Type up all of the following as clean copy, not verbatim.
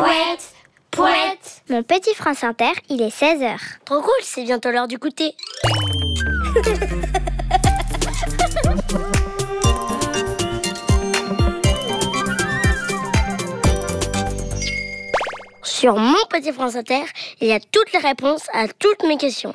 Pouette, pouette. Mon petit France Inter, il est 16h. Trop cool, c'est bientôt l'heure du goûter. Sur mon petit France Inter, il y a toutes les réponses à toutes mes questions.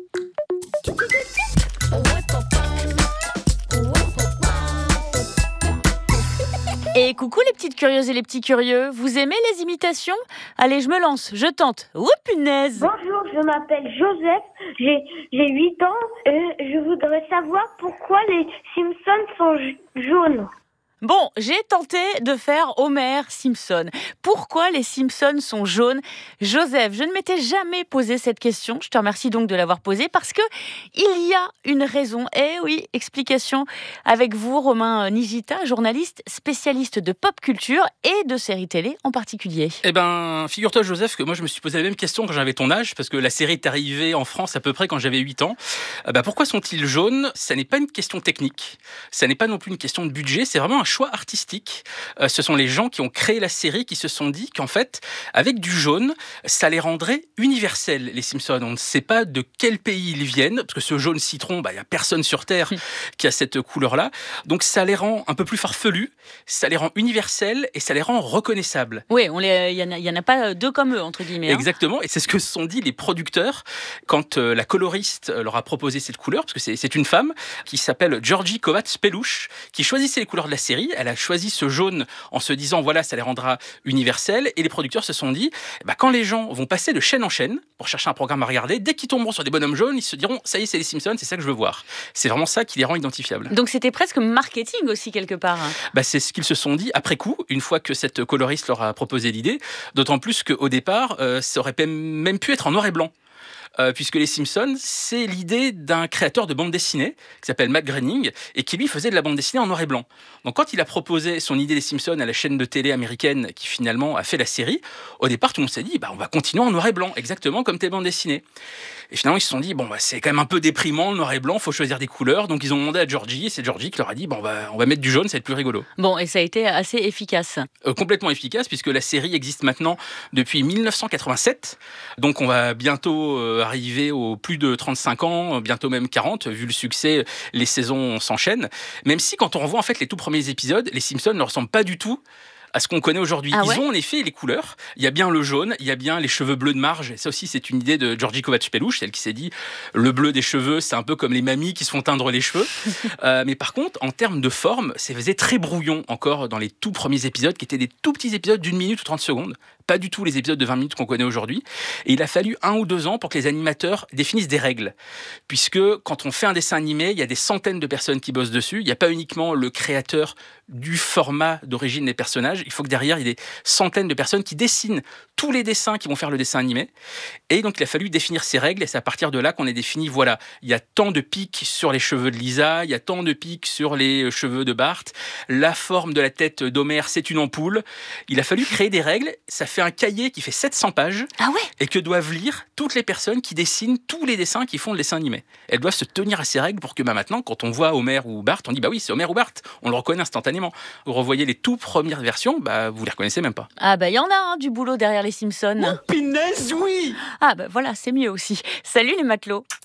Et coucou les petites curieuses et les petits curieux, vous aimez les imitations ? Allez, je me lance, je tente. Ouh punaise ! Bonjour, je m'appelle Joseph, j'ai 8 ans et je voudrais savoir pourquoi les Simpsons sont jaunes. Bon, j'ai tenté de faire Homer Simpson. Pourquoi les Simpsons sont jaunes ? Joseph, je ne m'étais jamais posé cette question. Je te remercie donc de l'avoir posée parce que il y a une raison. Eh oui, explication avec vous, Romain Nigita, journaliste spécialiste de pop culture et de séries télé en particulier. Eh ben, figure-toi Joseph que moi je me suis posé la même question quand j'avais ton âge, parce que la série est arrivée en France à peu près quand j'avais 8 ans. Pourquoi sont-ils jaunes ? Ça n'est pas une question technique, ça n'est pas non plus une question de budget, c'est vraiment un choix artistique. Ce sont les gens qui ont créé la série qui se sont dit qu'en fait, avec du jaune, ça les rendrait universels, les Simpsons. On ne sait pas de quel pays ils viennent, parce que ce jaune citron, il n'y a personne sur Terre qui a cette couleur-là. Donc ça les rend un peu plus farfelus, ça les rend universels et ça les rend reconnaissables. Oui, il y en a pas deux comme eux, entre guillemets. Exactement, et c'est ce que se sont dit les producteurs quand la coloriste leur a proposé cette couleur, parce que c'est une femme qui s'appelle Georgie Kovacs-Peluche, qui choisissait les couleurs de la série. Elle a choisi ce jaune en se disant, voilà, ça les rendra universels, et les producteurs se sont dit, quand les gens vont passer de chaîne en chaîne pour chercher un programme à regarder, dès qu'ils tomberont sur des bonhommes jaunes, ils se diront, ça y est, c'est les Simpsons, c'est ça que je veux voir. C'est vraiment ça qui les rend identifiables. Donc c'était presque marketing aussi quelque part. C'est ce qu'ils se sont dit après coup, une fois que cette coloriste leur a proposé l'idée, d'autant plus qu'au départ, ça aurait même pu être en noir et blanc. Puisque les Simpsons, c'est l'idée d'un créateur de bande dessinée qui s'appelle Matt Groening et qui lui faisait de la bande dessinée en noir et blanc. Donc quand il a proposé son idée des Simpsons à la chaîne de télé américaine qui finalement a fait la série, au départ tout le monde s'est dit on va continuer en noir et blanc, exactement comme tes bandes dessinées. Et finalement ils se sont dit c'est quand même un peu déprimant le noir et blanc, faut choisir des couleurs, donc ils ont demandé à Georgie, et c'est Georgie qui leur a dit on va mettre du jaune, ça va être plus rigolo. Bon, et ça a été assez efficace. Complètement efficace, puisque la série existe maintenant depuis 1987, donc on va bientôt arrivé aux plus de 35 ans, bientôt même 40, vu le succès, les saisons s'enchaînent. Même si quand on revoit en fait les tout premiers épisodes, les Simpsons ne ressemblent pas du tout à ce qu'on connaît aujourd'hui. Ils ont en effet les couleurs. Il y a bien le jaune, il y a bien les cheveux bleus de Marge. Et ça aussi, c'est une idée de Georgie Kovacs-Peluche, celle qui s'est dit le bleu des cheveux, c'est un peu comme les mamies qui se font teindre les cheveux. Mais par contre, en termes de forme, ça faisait très brouillon encore dans les tout premiers épisodes, qui étaient des tout petits épisodes d'1 minute ou 30 secondes. Pas du tout les épisodes de 20 minutes qu'on connaît aujourd'hui. Et il a fallu 1 ou 2 ans pour que les animateurs définissent des règles. Puisque quand on fait un dessin animé, il y a des centaines de personnes qui bossent dessus. Il n'y a pas uniquement le créateur du format d'origine des personnages. Il faut que derrière, il y ait des centaines de personnes qui dessinent tous les dessins qui vont faire le dessin animé. Et donc, il a fallu définir ces règles. Et c'est à partir de là qu'on a défini, voilà, il y a tant de pics sur les cheveux de Lisa, il y a tant de pics sur les cheveux de Bart. La forme de la tête d'Homer, c'est une ampoule. Il a fallu créer des règles. Ça fait un cahier qui fait 700 pages. Ah ouais ? Et que doivent lire toutes les personnes qui dessinent tous les dessins qui font le dessin animé. Elles doivent se tenir à ces règles pour que maintenant, quand on voit Homer ou Bart, on dit oui, c'est Homer ou Bart. On le reconnaît instantanément. Vous revoyez les tout premières versions, vous les reconnaissez même pas. Ah il y en a du boulot derrière les Simpsons. Oh, punaise, oui. Ah voilà, c'est mieux aussi. Salut les matelots.